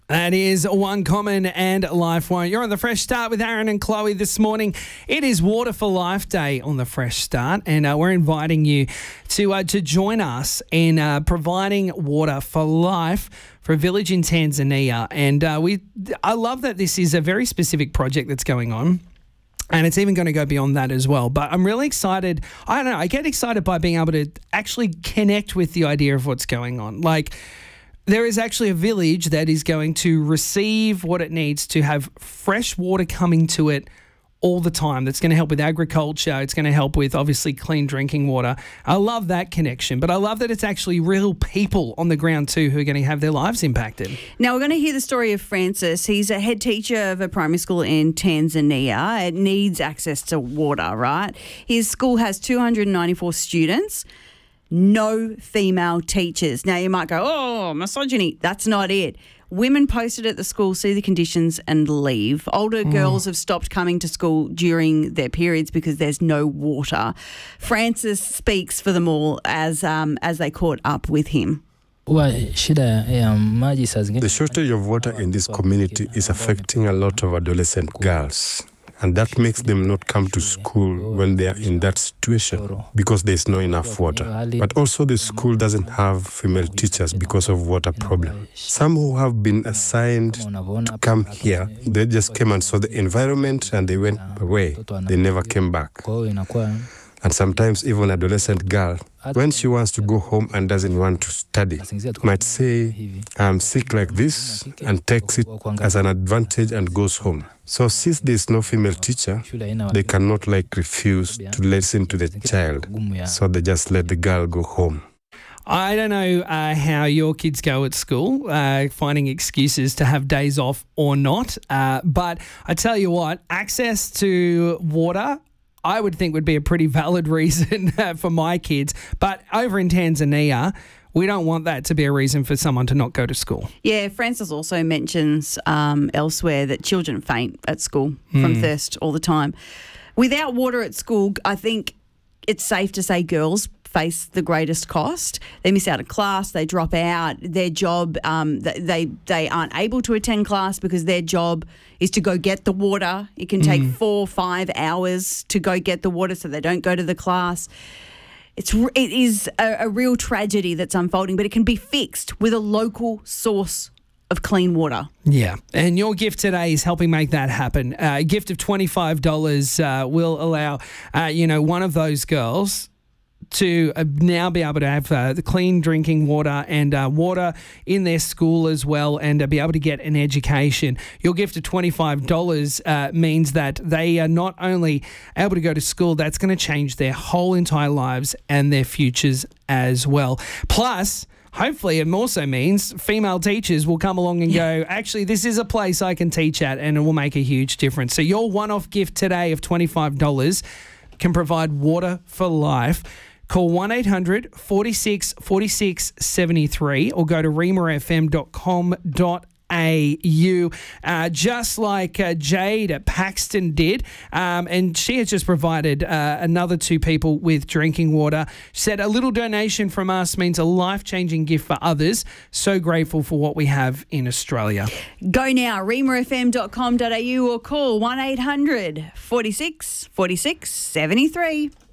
That is One Common and Life Won't. You're on the Fresh Start with Aaron and Chloe this morning. It is Water for Life Day on the Fresh Start, and we're inviting you to join us in providing water for life for a village in Tanzania. And I love that this is a very specific project that's going on. And it's even going to go beyond that as well. But I'm really excited. I don't know. I get excited by being able to actually connect with the idea of what's going on. Like, there is actually a village that is going to receive what it needs to have fresh water coming to it all the time. That's going to help with agriculture. It's going to help with, obviously, clean drinking water. I love that connection, but I love that it's actually real people on the ground too who are going to have their lives impacted. Now, we're going to hear the story of Francis. He's a head teacher of a primary school in Tanzania. It needs access to water, right? His school has 294 students. No female teachers. Now, you might go, oh, misogyny. That's not it. Women posted at the school, see the conditions and leave. Older girls have stopped coming to school during their periods because there's no water. Francis speaks for them all as they caught up with him. The shortage of water in this community is affecting a lot of adolescent girls. And that makes them not come to school when they are in that situation because there's not enough water. But also the school doesn't have female teachers because of water problem. Some who have been assigned to come here, they just came and saw the environment and they went away. They never came back. And sometimes even adolescent girl, when she wants to go home and doesn't want to study, might say, I'm sick like this, and takes it as an advantage and goes home. So since there's no female teacher, they cannot refuse to listen to the child. So they just let the girl go home. I don't know how your kids go at school, finding excuses to have days off or not. But I tell you what, access to water, I would think would be a pretty valid reason for my kids. But over in Tanzania, we don't want that to be a reason for someone to not go to school. Yeah, Francis also mentions elsewhere that children faint at school from thirst all the time. Without water at school, I think it's safe to say girls face the greatest cost. They miss out of class, they drop out, their job, they aren't able to attend class because their job is to go get the water. It can take 4 or 5 hours to go get the water, so they don't go to the class. It is a real tragedy that's unfolding, but it can be fixed with a local source of clean water. Yeah, and your gift today is helping make that happen. A gift of $25 will allow, one of those girls to now be able to have the clean drinking water and water in their school as well, and be able to get an education. Your gift of $25 means that they are not only able to go to school, that's going to change their whole entire lives and their futures as well. Plus, hopefully it also means female teachers will come along and go, actually, this is a place I can teach at, and it will make a huge difference. So your one-off gift today of $25 can provide water for life. Call 1-800 46 73 or go to reamerfm.com.au, just like Jade at Paxton did. And she has just provided another 2 people with drinking water. She said a little donation from us means a life-changing gift for others. So grateful for what we have in Australia. Go now, reamerfm.com.au or call 1-800 46 73.